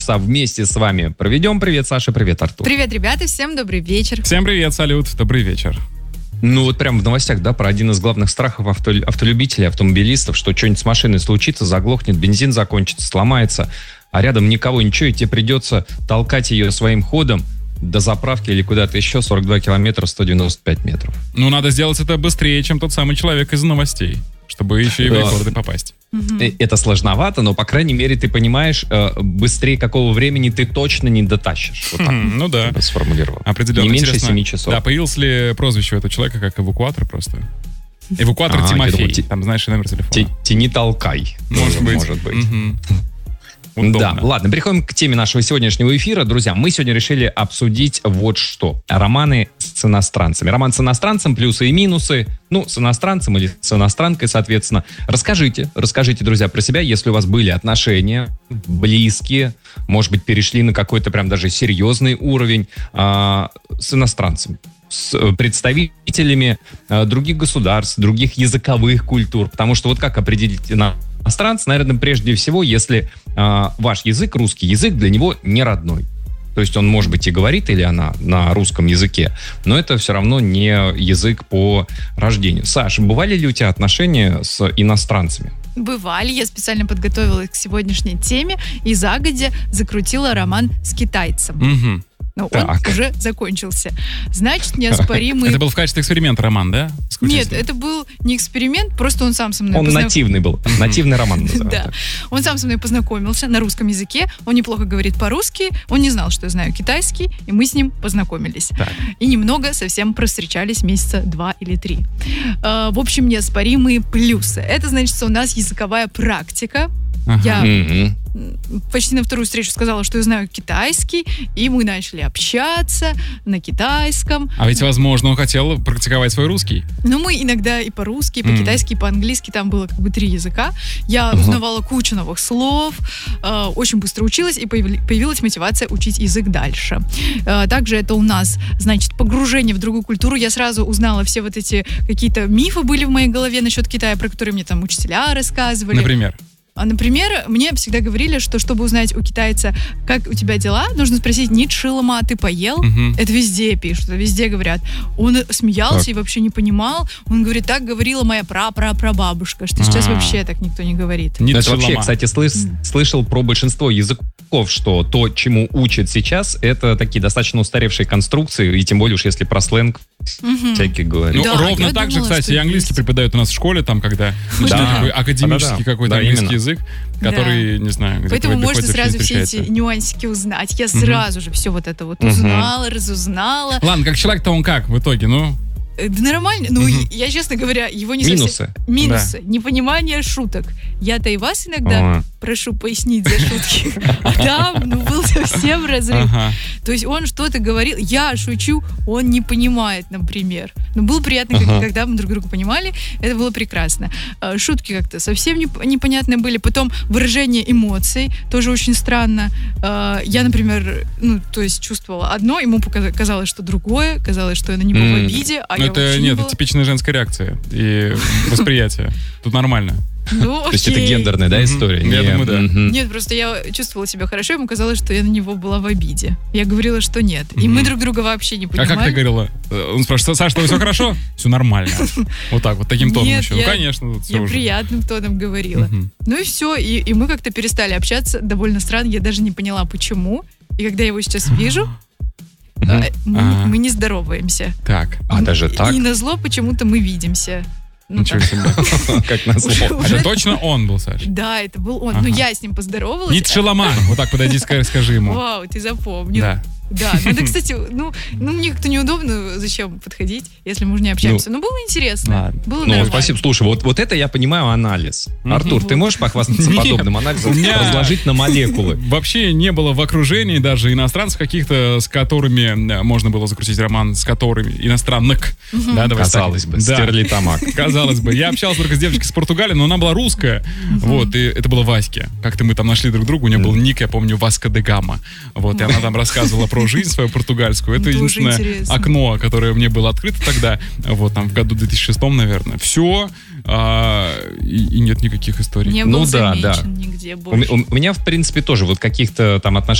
вместе с вами проведем. Привет, Саша, привет, Артур. Привет, ребята, всем добрый вечер. Всем привет, салют, добрый вечер. Ну вот прям в новостях, да, про один из главных страхов автолюбителей, автомобилистов, что что-нибудь с машиной случится, заглохнет, бензин закончится, сломается, а рядом никого, ничего, и тебе придется толкать ее своим ходом до заправки или куда-то еще 42 километра 195 метров. Ну, надо сделать это быстрее, чем тот самый человек из новостей, чтобы еще и в рекорды попасть. Это сложновато, но, по крайней мере, ты понимаешь, быстрее какого времени ты точно не дотащишь. Вот так Ну да. сформулировал. Определенно. Не меньше Интересно, 7 часов. Да, появилось ли прозвище у этого человека как эвакуатор просто? Эвакуатор Тимофей. Там, знаешь, номер телефона. Не толкай. Может быть. Да, ладно, переходим к теме нашего сегодняшнего эфира. Друзья, мы сегодня решили обсудить вот что. Романы с иностранцами. Роман с иностранцем, плюсы и минусы. Ну, с иностранцем или с иностранкой, соответственно. Расскажите, друзья, про себя, если у вас были отношения близкие, может быть, перешли на какой-то прям даже серьезный уровень с иностранцами, с представителями других государств, других языковых культур. Потому что вот как определить иностранца, наверное, прежде всего, если ваш язык, русский язык, для него не родной. То есть он, может быть, и говорит, или она на русском языке, но это все равно не язык по рождению. Саша, бывали ли у тебя отношения с иностранцами? Бывали. Я специально подготовилась к сегодняшней теме и загодя закрутила роман с китайцем. Но он уже закончился. Значит, неоспоримый... Это был в качестве эксперимента роман, да? Нет, это был не эксперимент, просто он сам со мной... Он нативный был, нативный роман называют. Да, он сам со мной познакомился на русском языке, он неплохо говорит по-русски, он не знал, что я знаю китайский, и мы с ним познакомились. И немного совсем провстречались месяца 2 или 3. В общем, неоспоримые плюсы. Это значит, что у нас языковая практика. Я почти на вторую встречу сказала, что я знаю китайский, и мы начали общаться на китайском. А ведь, возможно, он хотел практиковать свой русский. Ну, мы иногда и по-русски, и по-китайски, и по-английски, там было как бы 3 языка. Я узнавала кучу новых слов, очень быстро училась, и появилась мотивация учить язык дальше. Также это у нас, значит, погружение в другую культуру. Я сразу узнала все вот эти какие-то мифы были в моей голове насчет Китая, про которые мне там учителя рассказывали. Например, мне всегда говорили, что чтобы узнать у китайца, как у тебя дела, нужно спросить: "Нит шилома, ты поел?" Это везде пишут, везде говорят. Он смеялся и вообще не понимал. Он говорит: "Так говорила моя прапрапрабабушка", что сейчас вообще так никто не говорит. Это вообще, кстати, слышал про большинство языков, что то, чему учат сейчас, это такие достаточно устаревшие конструкции, и тем более уж если про сленг всякие говорят. Ну, ровно так же, кстати, и английский преподают у нас в школе, там, когда такой академический какой-то английский язык, который, не знаю, поэтому можно сразу все эти нюансики узнать. Я сразу же все вот это вот узнала, разузнала. Ладно, как человек-то он как в итоге, ну? Да нормально. Ну, я, честно говоря, его не совсем... Минусы. Непонимание шуток. Я-то и вас иногда прошу пояснить за шутки. А там, был совсем разрыв. То есть он что-то говорил, я шучу, он не понимает, например. Но было приятно, когда мы друг друга понимали. Это было прекрасно. Шутки как-то совсем непонятные были. Потом выражение эмоций тоже очень странно. Я, например, чувствовала одно, ему казалось, что другое, казалось, что я на него в обиде, а я вообще не была. Это типичная женская реакция и восприятие. Тут нормально. То есть это гендерная, да, история? Я думаю, да. Нет, просто я чувствовала себя хорошо, ему казалось, что я на него была в обиде. Я говорила, что нет. И мы друг друга вообще не понимали. А как ты говорила? Он спрашивает: "Саша, что, все хорошо?" "Все нормально". Вот так вот, таким тоном еще. Ну, конечно. Я приятным тоном говорила. Ну и все, и мы как-то перестали общаться. Довольно странно, я даже не поняла, почему. И когда я его сейчас вижу, мы не здороваемся. Так. Даже так? И назло почему-то мы видимся. Ничего себе. Как назло. Это точно он был, Саша? Да, это был он. Но я с ним поздоровалась. Нит шилома. Вот так подойди, скажи ему. Вау, ты запомнил. Да, это, кстати, мне как-то неудобно, зачем подходить, если мы уже не общаемся. Но было интересно. Было нормально. Спасибо. Слушай, вот это я понимаю анализ. Артур, ты можешь похвастаться подобным анализом? Разложить на молекулы. Вообще не было в окружении даже иностранцев каких-то, с которыми можно было закрутить роман, с которыми иностранных. Казалось бы, стерлитамак. Казалось бы. Я общался только с девочкой из Португалии, но она была русская. Вот, и это было Ваське. Как-то мы там нашли друг друга, у нее был ник, я помню, Васка де Гама. Вот, и она там рассказывала про про жизнь свою португальскую. Это единственное окно, которое мне было открыто тогда, вот там в году 2006, наверное. Все, и нет никаких историй. Не был замечен нигде больше. У меня, в принципе, тоже вот каких-то там отношений